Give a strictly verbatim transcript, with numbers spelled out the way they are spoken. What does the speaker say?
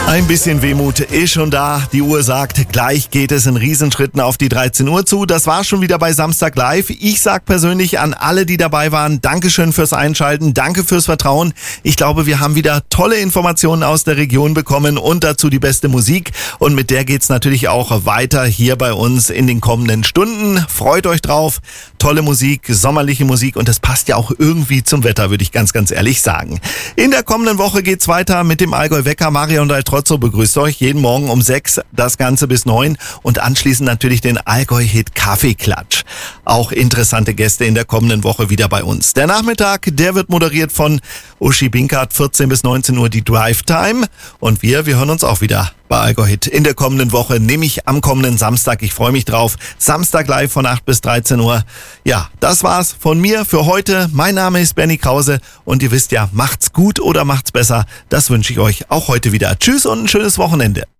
Ein bisschen Wehmut ist schon da. Die Uhr sagt, gleich geht es in Riesenschritten auf die dreizehn Uhr zu. Das war schon wieder bei Samstag Live. Ich sag persönlich an alle, die dabei waren, Dankeschön fürs Einschalten, danke fürs Vertrauen. Ich glaube, wir haben wieder tolle Informationen aus der Region bekommen und dazu die beste Musik. Und mit der geht's natürlich auch weiter hier bei uns in den kommenden Stunden. Freut euch drauf. Tolle Musik, sommerliche Musik und das passt ja auch irgendwie zum Wetter, würde ich ganz, ganz ehrlich sagen. In der kommenden Woche geht's weiter mit dem Allgäu Wecker. Marion Daltrozzo begrüßt euch jeden Morgen um sechs, das Ganze bis neun und anschließend natürlich den Allgäu-Hit Kaffeeklatsch. Auch interessante Gäste in der kommenden Woche wieder bei uns. Der Nachmittag, der wird moderiert von Uschi Binkert, vierzehn bis neunzehn Uhr die Drive Time und wir, wir hören uns auch wieder bei Allgäu-Hit in der kommenden Woche, nämlich am kommenden Samstag. Ich freue mich drauf. Samstag live von acht bis dreizehn Uhr. Ja, das war's von mir für heute. Mein Name ist Benny Krause und ihr wisst ja, macht's gut oder macht's besser. Das wünsche ich euch auch heute wieder. Tschüss und ein schönes Wochenende.